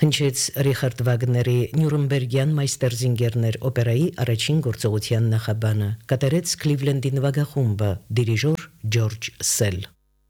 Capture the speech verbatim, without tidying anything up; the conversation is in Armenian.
Հնչեց Ռիխարդ Վագների Նյուրնբերգյան մայստերզինգերներ օպերայի առաջին գործողության նախաբանը, կատարեց Քլիվլենդի նվագախումբը, դիրիժոր Ջորջ Սել։